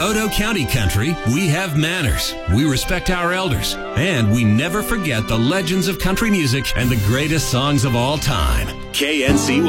Odo County Country, we have manners, we respect our elders, and we never forget the legends of country music and the greatest songs of all time. KNCY.